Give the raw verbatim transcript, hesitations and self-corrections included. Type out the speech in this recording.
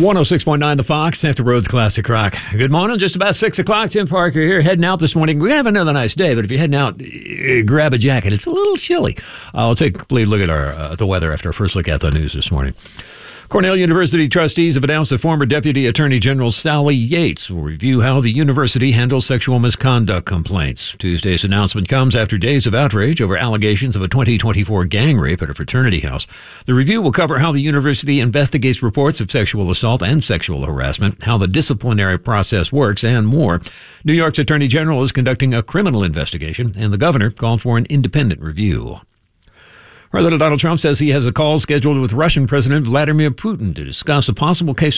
one oh six point nine The Fox, after Rhodes Classic Rock. Good morning, just about six o'clock. Tim Parker here, heading out this morning. We have another nice day, but if you're heading out, uh, grab a jacket. It's a little chilly. I'll take a complete look at our uh, the weather after our first look at the news this morning. Cornell University trustees have announced that former Deputy Attorney General Sally Yates will review how the university handles sexual misconduct complaints. Tuesday's announcement comes after days of outrage over allegations of a twenty twenty-four gang rape at a fraternity house. The review will cover how the university investigates reports of sexual assault and sexual harassment, how the disciplinary process works, and more. New York's Attorney General is conducting a criminal investigation, and the governor called for an independent review. President Donald Trump says he has a call scheduled with Russian President Vladimir Putin to discuss a possible case